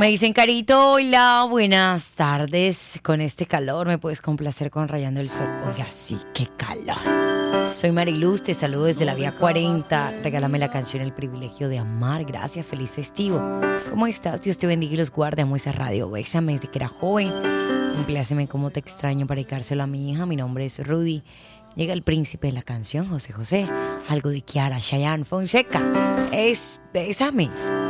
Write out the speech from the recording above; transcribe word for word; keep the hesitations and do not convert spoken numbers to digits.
Me dicen, Carito, hola, buenas tardes. Con este calor me puedes complacer con Rayando el Sol. Oiga, sí, qué calor. Soy Mariluz, te saludo desde la Vía cuarenta. Regálame la canción El Privilegio de Amar. Gracias, feliz festivo. ¿Cómo estás? Dios te bendiga y los guarde. Amo esa radio. Bésame desde que era joven. Compláceme como te extraño para dedicárselo a mi hija. Mi nombre es Rudy. Llega el príncipe de la canción, José José. Algo de Kiara, Chayanne, Fonseca. Es Bésame.